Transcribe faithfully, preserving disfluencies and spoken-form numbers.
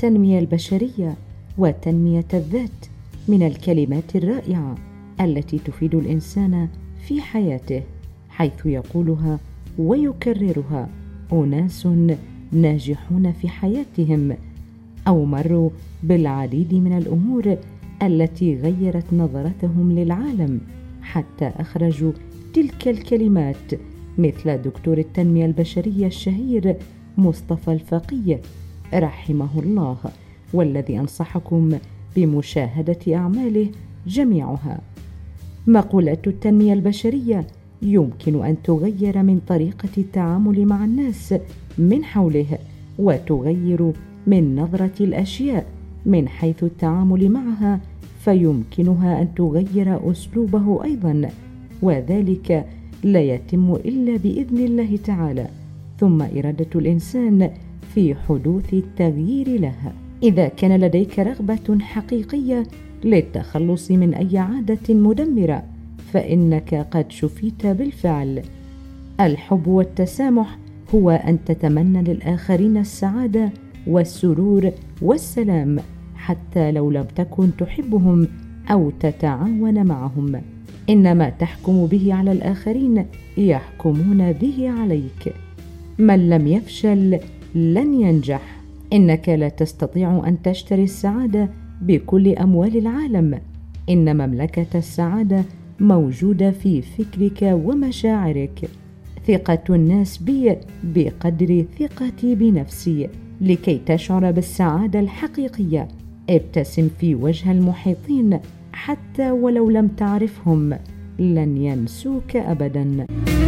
التنمية البشرية وتنمية الذات من الكلمات الرائعة التي تفيد الإنسان في حياته، حيث يقولها ويكررها أناس ناجحون في حياتهم أو مروا بالعديد من الأمور التي غيرت نظرتهم للعالم حتى أخرجوا تلك الكلمات، مثل دكتور التنمية البشرية الشهير مصطفى الفقيه رحمه الله، والذي أنصحكم بمشاهدة أعماله جميعها. مقولة التنمية البشرية يمكن أن تغير من طريقة التعامل مع الناس من حوله، وتغير من نظرة الأشياء من حيث التعامل معها، فيمكنها أن تغير أسلوبه أيضا، وذلك لا يتم إلا بإذن الله تعالى، ثم إرادة الإنسان في حدوث التغيير لها. إذا كان لديك رغبة حقيقية للتخلص من أي عادة مدمرة فإنك قد شفيت بالفعل. الحب والتسامح هو أن تتمنى للآخرين السعادة والسرور والسلام حتى لو لم تكن تحبهم أو تتعاون معهم، إنما تحكم به على الآخرين يحكمون به عليك. من لم يفشل لن ينجح. إنك لا تستطيع أن تشتري السعادة بكل أموال العالم، إن مملكة السعادة موجودة في فكرك ومشاعرك. ثقة الناس بي بقدر ثقتي بنفسي. لكي تشعر بالسعادة الحقيقية ابتسم في وجه المحيطين حتى ولو لم تعرفهم، لن ينسوك أبداً.